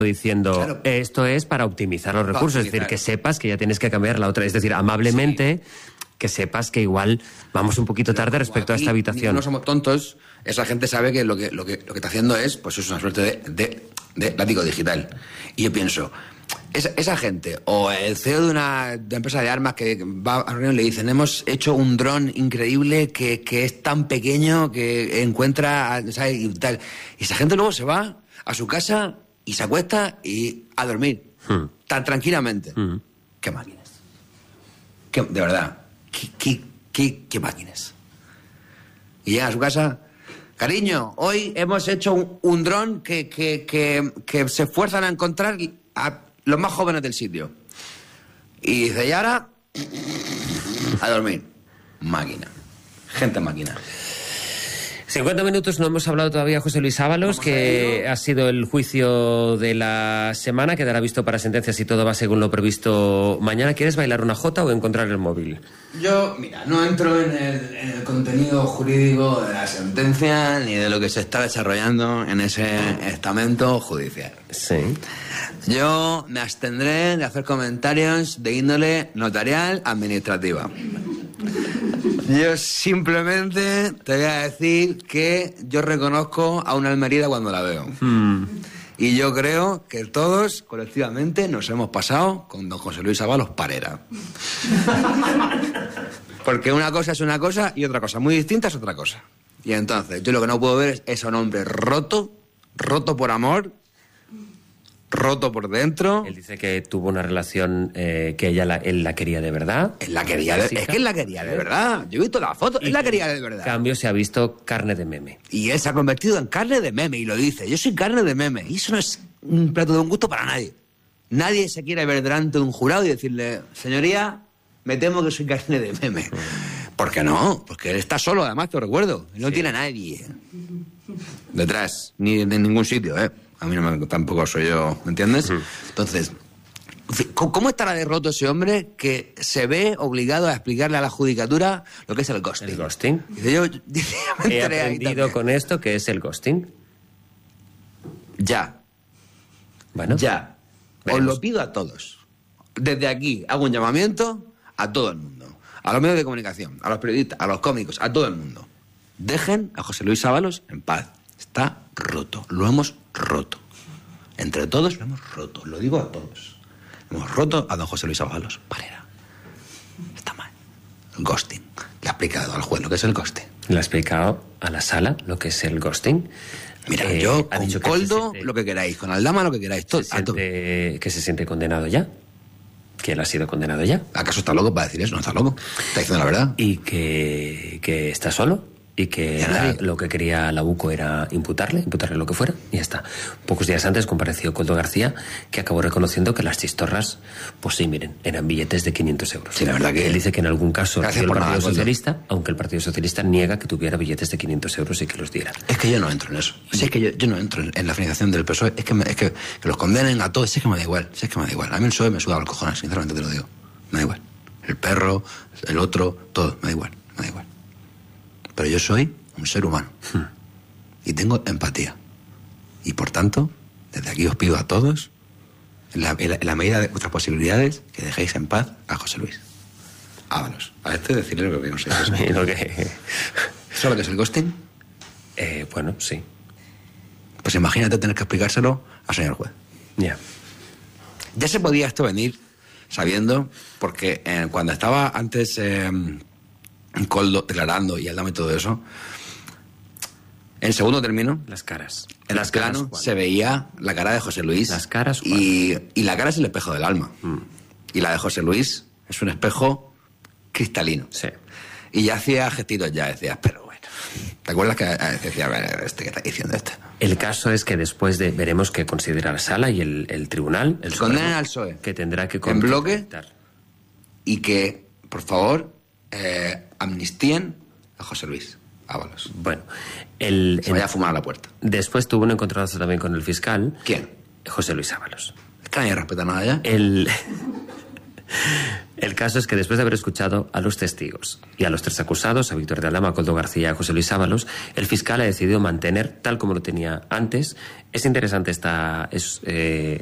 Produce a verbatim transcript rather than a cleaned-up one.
diciendo, claro, esto es para optimizar los recursos, optimizar. Es decir, que sepas que ya tienes que cambiar la otra, es decir, amablemente, sí, que sepas que igual vamos un poquito tarde respecto a esta habitación. No somos tontos, esa gente sabe que lo que, lo que, lo que está haciendo es, pues es una suerte de, de, de látigo digital. Y yo pienso, esa, esa gente, o el C E O de una de empresa de armas que va a reunión y le dicen, hemos hecho un dron increíble que, que es tan pequeño que encuentra, ¿sabes? Y tal. Y esa gente luego se va a su casa y se acuesta y a dormir, hmm. tan tranquilamente. Hmm. ¿Qué máquinas? ¿Qué, de verdad, ¿qué, qué, qué, qué máquinas? Y llega a su casa, cariño, hoy hemos hecho un, un dron que, que, que, que se esfuerzan a encontrar a los más jóvenes del sitio. Y dice, y ahora, a dormir. Máquina. Gente máquina. cincuenta minutos, no hemos hablado todavía, José Luis Ábalos, que ha sido el juicio de la semana, quedará visto para sentencias y todo va según lo previsto mañana. ¿Quieres bailar una jota o encontrar el móvil? Yo, mira, no entro en el, en el contenido jurídico de la sentencia ni de lo que se está desarrollando en ese estamento judicial. Sí. Yo me abstendré de hacer comentarios de índole notarial administrativa. Yo simplemente te voy a decir que yo reconozco a una Almerida cuando la veo. Hmm. Y yo creo que todos, colectivamente, nos hemos pasado con don José Luis Ábalos Parera. Porque una cosa es una cosa y otra cosa muy distinta es otra cosa. Y entonces, yo lo que no puedo ver es a un hombre roto, roto por amor, roto por dentro. Él dice que tuvo una relación eh, que ella la, él la quería de verdad. Él la quería de, es que él la quería de verdad. Yo he visto la foto, él la quería de verdad. En cambio se ha visto carne de meme. Y él se ha convertido en carne de meme y lo dice. Yo soy carne de meme. Y eso no es un plato de un gusto para nadie. Nadie se quiere ver delante de un jurado y decirle, señoría, me temo que soy carne de meme. ¿Por qué no? Porque él está solo, además, te lo recuerdo. Él no sí. tiene a nadie detrás, ni en ningún sitio, ¿eh? A mí no me, tampoco soy yo, ¿me entiendes? Uh-huh. Entonces, ¿cómo estará de roto ese hombre que se ve obligado a explicarle a la judicatura lo que es el ghosting? ¿El ghosting? Dice, yo, yo me He aprendido con esto que es el ghosting. Ya. Bueno. Ya. Veremos. Os lo pido a todos. Desde aquí hago un llamamiento a todo el mundo. A los medios de comunicación, a los periodistas, a los cómicos, a todo el mundo. Dejen a José Luis Ábalos en paz. Está roto. Lo hemos roto. Entre todos lo hemos roto. Lo digo a todos. Hemos roto a don José Luis Ábalos Parera. Está mal. El ghosting. Le ha explicado al juez lo que es el ghosting. Le ha explicado a la sala lo que es el ghosting. Mira, eh, yo con Coldo siente, lo que queráis, con Aldama lo que queráis. Todo, se siente, que se siente condenado ya. Que él ha sido condenado ya. ¿Acaso está loco para decir eso? No está loco. Está diciendo la verdad. Y que, que está solo. Y que la, lo que quería la UCO era imputarle, imputarle lo que fuera, y ya está. Pocos días antes compareció Coldo García, que acabó reconociendo que las chistorras, pues sí, miren, eran billetes de quinientos euros. Sí, la verdad que... Él dice que en algún caso Gracias el por Partido nada, Socialista, Coldo. Aunque el Partido Socialista niega que tuviera billetes de quinientos euros y que los diera. Es que yo no entro en eso. Si es que yo, yo no entro en, en la financiación del P S O E. Es que, me, es que, que los condenen a todos. Si es que me da igual. Si es que me da igual. A mí el P S O E me suda los cojones, sinceramente te lo digo. Me da igual. El perro, el otro, todo. Me da igual. Me da igual. Pero yo soy un ser humano. Hmm. Y tengo empatía. Y por tanto, desde aquí os pido a todos, en la, en la, en la medida de vuestras posibilidades, que dejéis en paz a José Luis Ábalos. A este decirle lo que no sé. Lo que... ¿Sabes lo que es el ghosting? Eh, bueno, sí. Pues imagínate tener que explicárselo al señor juez. Ya. Yeah. Ya se podía esto venir sabiendo, porque eh, cuando estaba antes eh, Coldo declarando y Aldama y todo eso, en el segundo término, las caras. En las caras se veía la cara de José Luis. Las caras. Y, y la cara es el espejo del alma. Mm. Y la de José Luis es un espejo cristalino. Sí. Y ya hacía gestitos, ya decías, pero bueno. ¿Te acuerdas que decía, a ver, este, ¿qué está diciendo este? El caso es que después de veremos qué considera la sala y el, el tribunal. El condenen al P S O E. Que tendrá que en bloque. Y que, por favor, eh, amnistíen a José Luis Ábalos. Bueno, el, se vaya el, a fumar a la puerta. Después tuvo un encontronazo también con el fiscal. ¿Quién? José Luis Ábalos. Es que nadie respeta nada ya. El, El caso es que después de haber escuchado a los testigos y a los tres acusados, a Víctor de Aldama, a Koldo García y a José Luis Ábalos, el fiscal ha decidido mantener tal como lo tenía antes. Es interesante esta, es, eh,